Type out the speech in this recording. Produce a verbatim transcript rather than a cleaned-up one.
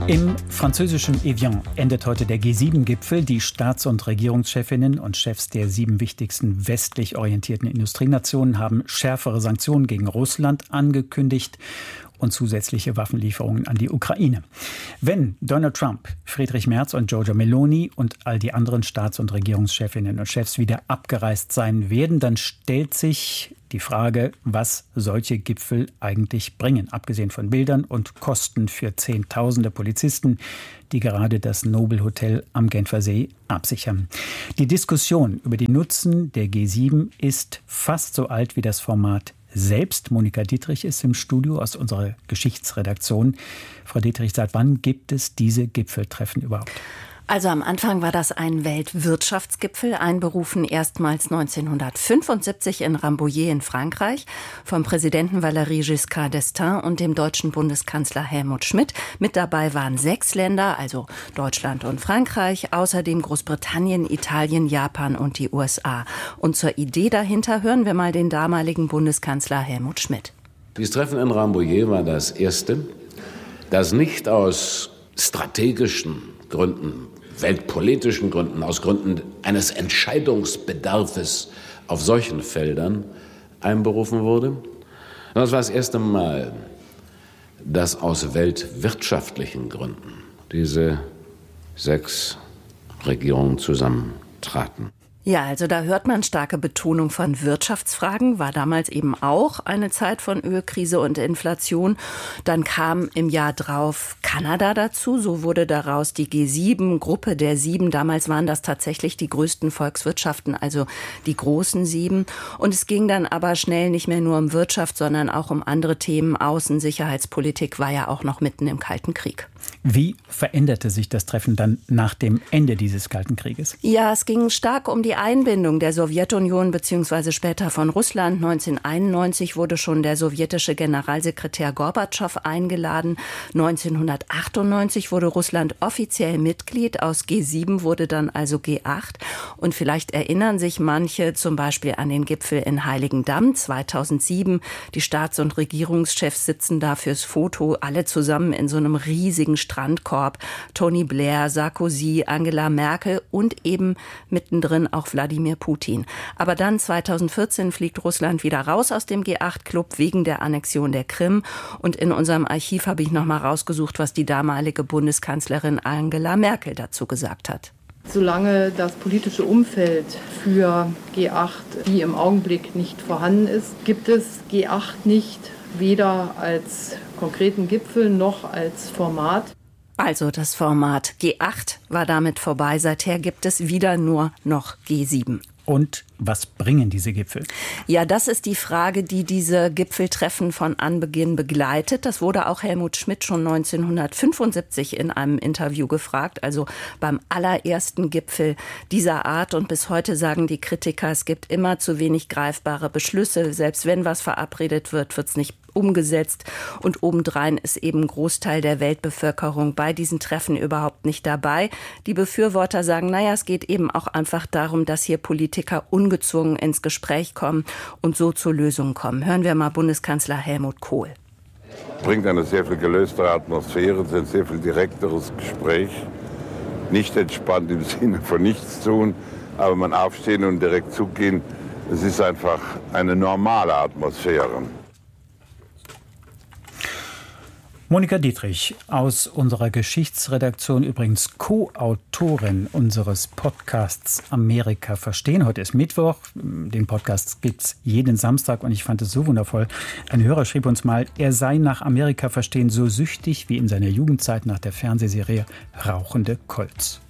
Im französischen Evian endet heute der G sieben Gipfel. Die Staats- und Regierungschefinnen und Chefs der sieben wichtigsten westlich orientierten Industrienationen haben schärfere Sanktionen gegen Russland angekündigt und zusätzliche Waffenlieferungen an die Ukraine. Wenn Donald Trump, Friedrich Merz und Giorgia Meloni und all die anderen Staats- und Regierungschefinnen und Chefs wieder abgereist sein werden, dann stellt sich die Frage, was solche Gipfel eigentlich bringen, abgesehen von Bildern und Kosten für Zehntausende Polizisten, die gerade das Noble Hotel am Genfersee absichern. Die Diskussion über den Nutzen der G sieben ist fast so alt wie das Format selbst. Monika Dietrich ist im Studio aus unserer Geschichtsredaktion. Frau Dietrich, seit wann gibt es diese Gipfeltreffen überhaupt? Also am Anfang war das ein Weltwirtschaftsgipfel, einberufen erstmals neunzehnhundertfünfundsiebzig in Rambouillet in Frankreich vom Präsidenten Valéry Giscard d'Estaing und dem deutschen Bundeskanzler Helmut Schmidt. Mit dabei waren sechs Länder, also Deutschland und Frankreich, außerdem Großbritannien, Italien, Japan und die U S A. Und zur Idee dahinter hören wir mal den damaligen Bundeskanzler Helmut Schmidt. Dieses Treffen in Rambouillet war das erste, das nicht aus strategischen Gründen, weltpolitischen Gründen, aus Gründen eines Entscheidungsbedarfes auf solchen Feldern einberufen wurde. Das war das erste Mal, dass aus weltwirtschaftlichen Gründen diese sechs Regierungen zusammentraten. Ja, also da hört man starke Betonung von Wirtschaftsfragen, war damals eben auch eine Zeit von Ölkrise und Inflation. Dann kam im Jahr drauf Kanada dazu, so wurde daraus die G sieben, Gruppe der Sieben. Damals waren das tatsächlich die größten Volkswirtschaften, also die großen Sieben. Und es ging dann aber schnell nicht mehr nur um Wirtschaft, sondern auch um andere Themen. Außen-, Sicherheitspolitik war ja auch noch mitten im Kalten Krieg. Wie veränderte sich das Treffen dann nach dem Ende dieses Kalten Krieges? Ja, es ging stark um die Einbindung der Sowjetunion bzw. später von Russland. neunzehnhunderteinundneunzig wurde schon der sowjetische Generalsekretär Gorbatschow eingeladen. neunzehnhundertachtundneunzig wurde Russland offiziell Mitglied. Aus G sieben wurde dann also G acht. Und vielleicht erinnern sich manche zum Beispiel an den Gipfel in Heiligendamm zweitausendsieben. Die Staats- und Regierungschefs sitzen da fürs Foto, alle zusammen in so einem riesigen Strandkorb. Tony Blair, Sarkozy, Angela Merkel und eben mittendrin auch Wladimir Putin. Aber dann zweitausendvierzehn fliegt Russland wieder raus aus dem G acht Club wegen der Annexion der Krim. Und in unserem Archiv habe ich noch mal rausgesucht, was die damalige Bundeskanzlerin Angela Merkel dazu gesagt hat. Solange das politische Umfeld für G acht wie im Augenblick nicht vorhanden ist, gibt es G acht nicht weder als konkreten Gipfel noch als Format. Also das Format G acht war damit vorbei. Seither gibt es wieder nur noch G sieben. Und was bringen diese Gipfel? Ja, das ist die Frage, die diese Gipfeltreffen von Anbeginn begleitet. Das wurde auch Helmut Schmidt schon neunzehnhundertfünfundsiebzig in einem Interview gefragt, also beim allerersten Gipfel dieser Art. Und bis heute sagen die Kritiker, es gibt immer zu wenig greifbare Beschlüsse. Selbst wenn was verabredet wird, wird es nicht umgesetzt. Und obendrein ist eben ein Großteil der Weltbevölkerung bei diesen Treffen überhaupt nicht dabei. Die Befürworter sagen, naja, es geht eben auch einfach darum, dass hier Politiker ungezwungen ins Gespräch kommen und so zu Lösungen kommen. Hören wir mal Bundeskanzler Helmut Kohl. Bringt eine sehr viel gelöstere Atmosphäre, ein sehr viel direkteres Gespräch. Nicht entspannt im Sinne von nichts tun, aber man aufstehen und direkt zugehen. Es ist einfach eine normale Atmosphäre. Monika Dietrich aus unserer Geschichtsredaktion, übrigens Co-Autorin unseres Podcasts Amerika verstehen. Heute ist Mittwoch, den Podcast gibt's jeden Samstag und ich fand es so wundervoll. Ein Hörer schrieb uns mal, er sei nach Amerika verstehen so süchtig wie in seiner Jugendzeit nach der Fernsehserie Rauchende Colts.